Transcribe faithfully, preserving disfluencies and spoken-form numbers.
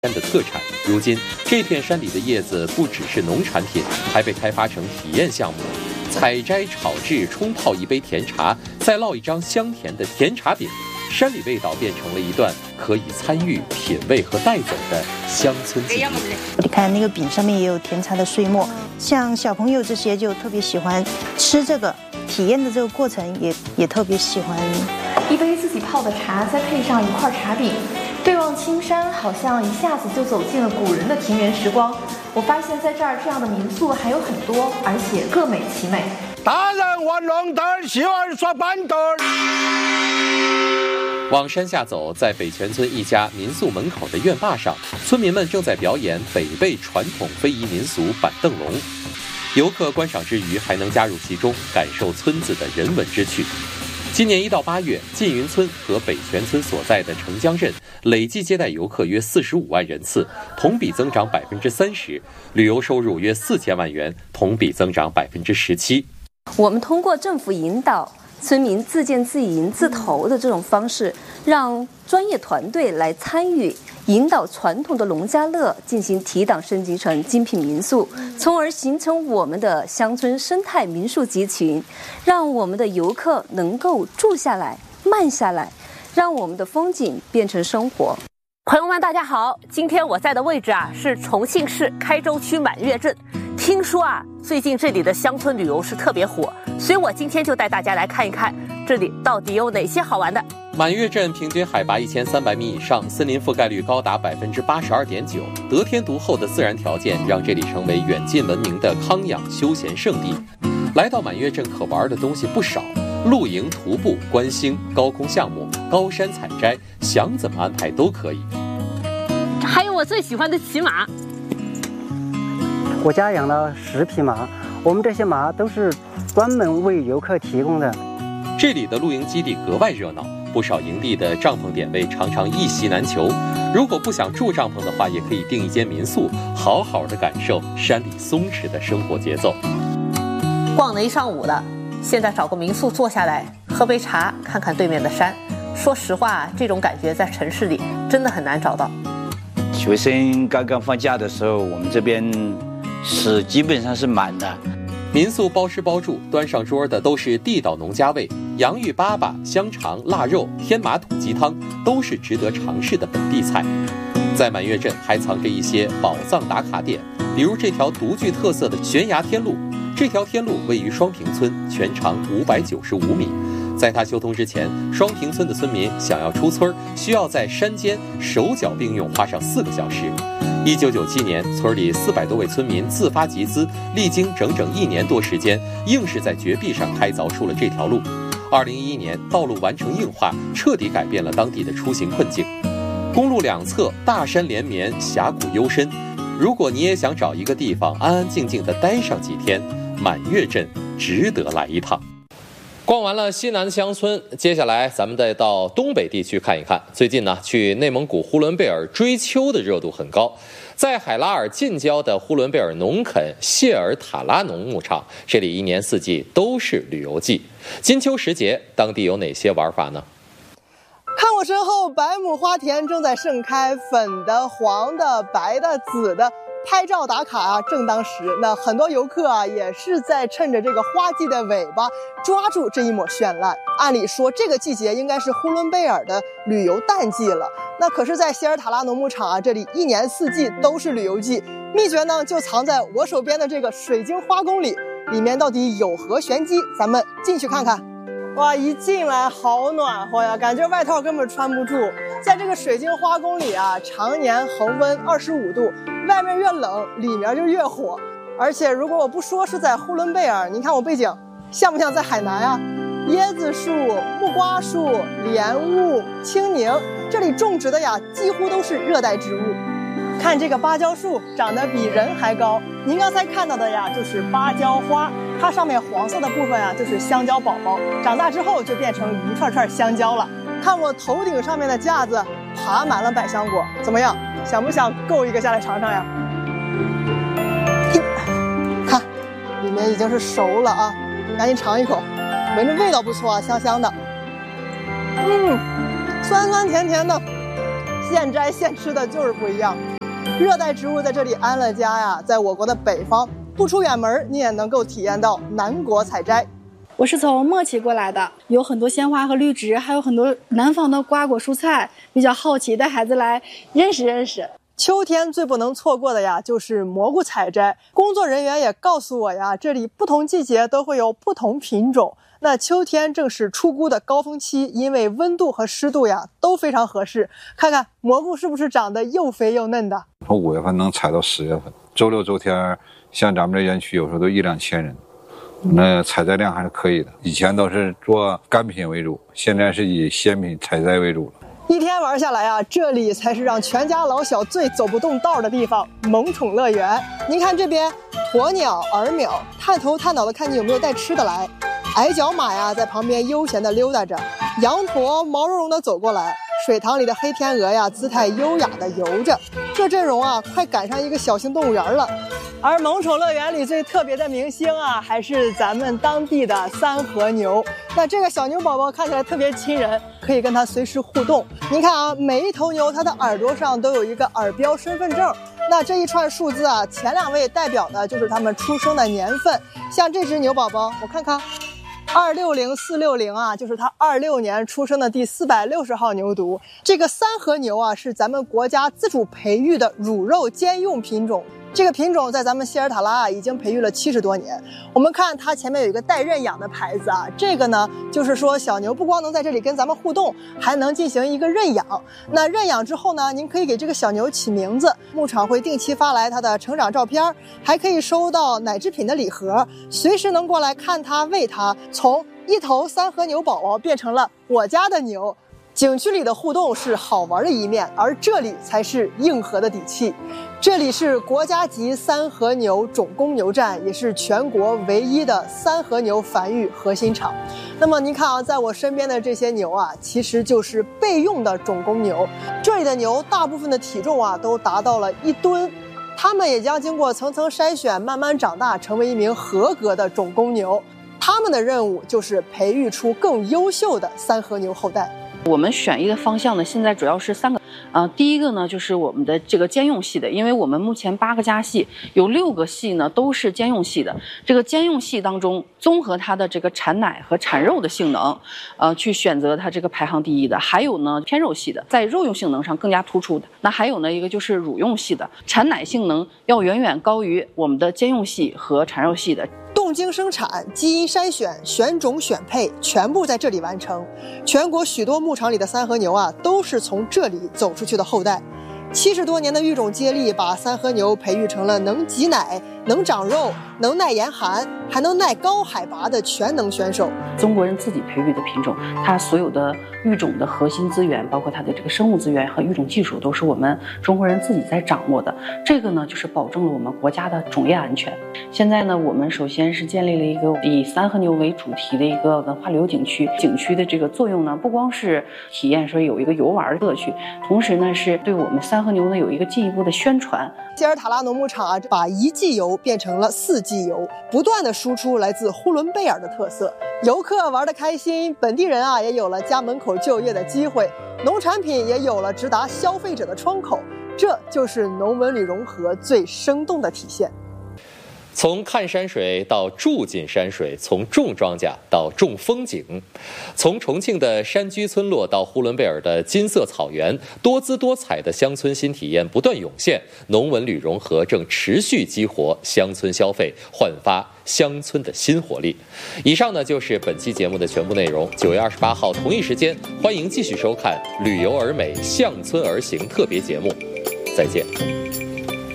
山的特产。如今，这片山里的叶子不只是农产品，还被开发成体验项目。采摘、炒制、冲泡一杯甜茶，再烙一张香甜的甜茶饼，山里味道变成了一段可以参与、品味和带走的乡村记忆。 你看那个饼上面也有甜茶的碎末，像小朋友这些就特别喜欢吃这个，体验的这个过程也也特别喜欢。 一杯自己泡的茶，再配上一块茶饼，对望青山，好像一下子就走进了古人的田园时光。我发现在这儿这样的民宿还有很多，而且各美其美。 大人玩龙灯，小儿耍板凳。 往山下走，在北泉村一家民宿门口的院坝上，村民们正在表演北碚传统非遗民俗板凳龙。游客观赏之余，还能加入其中，感受村子的人文之趣。今年一到八月，缙云村和北泉村所在的澄江镇累计接待游客约四十五万人次，同比增长百分之三十，旅游收入约四千万元，同比增长百分之十七。 我们通过政府引导，村民自建自营自投的这种方式，让专业团队来参与，引导传统的农家乐进行提档升级成精品民宿，从而形成我们的乡村生态民宿集群，让我们的游客能够住下来、慢下来，让我们的风景变成生活。 朋友们，大家好，今天我在的位置啊是重庆市开州区满月镇。听说啊，最近这里的乡村旅游是特别火，所以我今天就带大家来看一看这里到底有哪些好玩的。 满月镇平均海拔一千三百米以上，森林覆盖率高达百分之八十二点九，得天独厚的自然条件让这里成为远近闻名的康养休闲胜地。来到满月镇可玩的东西不少，露营、徒步、观星、高空项目、高山采摘，想怎么安排都可以。 还有我最喜欢的骑马。 我家养了十匹马，我们这些马都是专门为游客提供的。 这里的露营基地格外热闹，不少营地的帐篷点位常常一席难求。如果不想住帐篷的话，也可以订一间民宿，好好的感受山里松弛的生活节奏。 逛了一上午了，现在找个民宿坐下来，喝杯茶，看看对面的山。说实话，这种感觉在城市里真的很难找到。 学生刚刚放假的时候，我们这边是基本上是满的。 民宿包吃包住，端上桌的都是地道农家味，洋芋粑粑、香肠、腊肉、天麻土鸡汤，都是值得尝试的本地菜。在满月镇还藏着一些宝藏打卡点，比如这条独具特色的悬崖天路。这条天路位于双坪村，全长五百九十五米。在它修通之前，双坪村的村民想要出村，需要在山间手脚并用花上四个小时。一九九七年，村里四百多位村民自发集资，历经整整一年多时间，硬是在绝壁上开凿出了这条路。二零一一年，道路完成硬化，彻底改变了当地的出行困境。公路两侧大山连绵，峡谷幽深。如果你也想找一个地方安安静静地待上几天，满月镇值得来一趟。逛完了西南的乡村，接下来咱们再到东北地区看一看。最近呢，去内蒙古呼伦贝尔追秋的热度很高。在海拉尔近郊的呼伦贝尔农垦谢尔塔拉农牧场，这里一年四季都是旅游季。金秋时节，当地有哪些玩法呢？ 看我身后，百亩花田正在盛开，粉的、黄的、白的、紫的。拍照打卡啊，正当时。那很多游客啊，也是在趁着这个花季的尾巴，抓住这一抹绚烂。按理说，这个季节应该是呼伦贝尔的旅游淡季了。那可是，在谢尔塔拉农牧场啊，这里一年四季都是旅游季。秘诀呢，就藏在我手边的这个水晶花宫里，里面到底有何玄机？咱们进去看看。哇，一进来好暖和呀，感觉外套根本穿不住。在这个水晶花宫里啊，常年恒温二十五度，外面越冷，里面就越火。而且如果我不说是在呼伦贝尔，您看我背景像不像在海南啊？椰子树、木瓜树、莲雾、青柠，这里种植的呀，几乎都是热带植物。看这个芭蕉树长得比人还高，您刚才看到的呀就是芭蕉花，它上面黄色的部分呀就是香蕉宝宝，长大之后就变成一串串香蕉了。看我头顶上面的架子爬满了百香果，怎么样？想不想够一个下来尝尝呀？看，里面已经是熟了啊，赶紧尝一口，闻着味道不错啊，香香的。嗯，酸酸甜甜的，现摘现吃的就是不一样。 热带植物在这里安了家呀，在我国的北方，不出远门你也能够体验到南国采摘。 我是从莫奇过来的，有很多鲜花和绿植，还有很多南方的瓜果蔬菜，比较好奇，带孩子来认识认识。 秋天最不能错过的呀，就是蘑菇采摘。工作人员也告诉我呀，这里不同季节都会有不同品种。那秋天正是出菇的高峰期，因为温度和湿度呀都非常合适。看看蘑菇是不是长得又肥又嫩的？ 从五月份能采到十月份，周六周天，像咱们这园区有时候都一两千人。那采摘量还是可以的，以前都是做干品为主，现在是以鲜品采摘为主了。 一天玩下来啊，这里才是让全家老小最走不动道的地方——萌宠乐园。您看这边，鸵鸟、儿鸟探头探脑的看你有没有带吃的来，矮脚马呀在旁边悠闲的溜达着，羊驼毛茸茸的走过来，水塘里的黑天鹅呀姿态优雅的游着。这阵容啊，快赶上一个小型动物园了。而萌宠乐园里最特别的明星啊，还是咱们当地的三和牛。那这个小牛宝宝看起来特别亲人，可以跟它随时互动。您看啊，每一头牛它的耳朵上都有一个耳标身份证。那这一串数字啊，前两位代表的就是它们出生的年份。像这只牛宝宝，我看看，二六零四六零啊，就是它二六年出生的第四百六十号牛犊。这个三和牛啊，是咱们国家自主培育的乳肉兼用品种。这个品种在咱们希尔塔拉啊已经培育了七十多年。我们看它前面有一个带认养的牌子啊，这个呢就是说小牛不光能在这里跟咱们互动，还能进行一个认养。那认养之后呢，您可以给这个小牛起名字，牧场会定期发来它的成长照片，还可以收到奶制品的礼盒，随时能过来看它喂它，从一头三和牛宝宝变成了我家的牛。景区里的互动是好玩的一面，而这里才是硬核的底气。这里是国家级三和牛种公牛站，也是全国唯一的三和牛繁育核心场。那么您看啊，在我身边的这些牛啊，其实就是备用的种公牛。这里的牛大部分的体重啊都达到了一吨，它们也将经过层层筛选，慢慢长大，成为一名合格的种公牛。他们的任务就是培育出更优秀的三和牛后代。 我们选一个方向呢，现在主要是三个，呃，第一个呢就是我们的这个兼用系的，因为我们目前八个家系有六个系呢都是兼用系的。这个兼用系当中，综合它的这个产奶和产肉的性能，呃，去选择它这个排行第一的。还有呢偏肉系的，在肉用性能上更加突出的。那还有呢一个就是乳用系的，产奶性能要远远高于我们的兼用系和产肉系的。 动精生产、基因筛选、选种选配，全部在这里完成。全国许多牧场里的三和牛啊，都是从这里走出去的后代。七十多年的育种接力，把三和牛培育成了能挤奶、能长肉、能耐严寒，还能耐高海拔的全能选手。 中国人自己培育的品种，它所有的育种的核心资源，包括它的这个生物资源和育种技术，都是我们中国人自己在掌握的。这个呢，就是保证了我们国家的种业安全。现在呢，我们首先是建立了一个以三和牛为主题的一个文化旅游景区。景区的这个作用呢，不光是体验说有一个游玩乐趣，同时呢，是对我们三和牛呢有一个进一步的宣传。 希尔塔拉农牧场啊，把一季游变成了四季游，不断的输出来自呼伦贝尔的特色。游客玩得开心，本地人啊也有了家门口就业的机会，农产品也有了直达消费者的窗口。这就是农文旅融合最生动的体现。 从看山水到住进山水，从种庄稼到种风景，从重庆的山居村落到呼伦贝尔的金色草原，多姿多彩的乡村新体验不断涌现，农文旅融合正持续激活乡村消费，焕发乡村的新活力。以上呢就是本期节目的全部内容。九月二十八号同一时间，欢迎继续收看《旅游而美，乡村而行》特别节目。再见。